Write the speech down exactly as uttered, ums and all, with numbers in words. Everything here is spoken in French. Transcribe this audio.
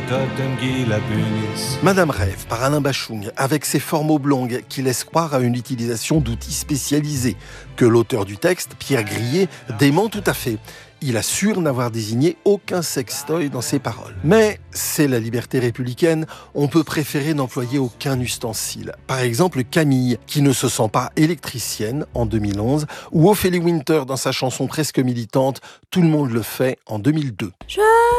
Madame Rêve par Alain Bachung, avec ses formes oblongues qui laissent croire à une utilisation d'outils spécialisés, que l'auteur du texte, Pierre Grillet, dément tout à fait. Il assure n'avoir désigné aucun sextoy dans ses paroles. Mais c'est la liberté républicaine, on peut préférer n'employer aucun ustensile. Par exemple Camille, qui ne se sent pas électricienne en deux mille onze, ou Ophélie Winter dans sa chanson presque militante « Tout le monde le fait » en deux mille deux. Je...